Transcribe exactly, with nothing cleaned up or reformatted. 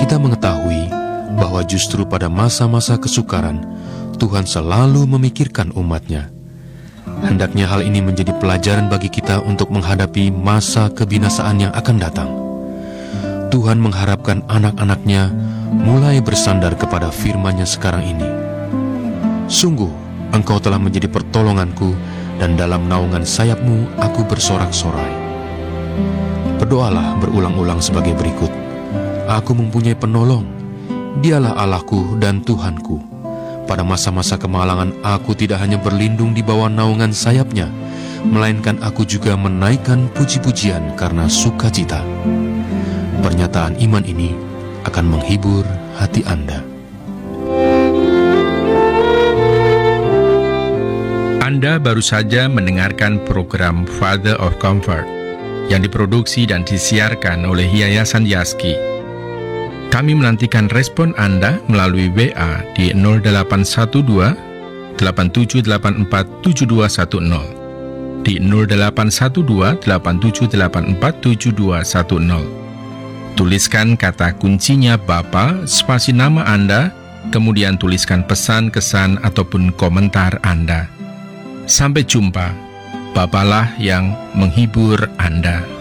kita mengetahui bahwa justru pada masa-masa kesukaran, Tuhan selalu memikirkan umat-Nya. Hendaknya hal ini menjadi pelajaran bagi kita untuk menghadapi masa kebinasaan yang akan datang. Tuhan mengharapkan anak-anak-Nya mulai bersandar kepada firman-Nya sekarang ini. Sungguh, Engkau telah menjadi pertolonganku, dan dalam naungan sayap-Mu aku bersorak-sorai. Berdoalah berulang-ulang sebagai berikut. Aku mempunyai penolong, Dialah Allahku dan Tuhanku. Pada masa-masa kemalangan aku tidak hanya berlindung di bawah naungan sayap-Nya, melainkan aku juga menaikkan puji-pujian karena sukacita. Pernyataan iman ini akan menghibur hati Anda. Anda baru saja mendengarkan program Father of Comfort yang diproduksi dan disiarkan oleh Yayasan Yaski. Kami menantikan respon Anda melalui W A di nol delapan satu dua, delapan tujuh delapan empat, tujuh dua satu nol, di nol delapan satu dua, delapan tujuh delapan empat, tujuh dua satu nol. Tuliskan kata kuncinya Bapa, spasi nama Anda, kemudian tuliskan pesan, kesan, ataupun komentar Anda. Sampai jumpa, Bapalah yang menghibur Anda.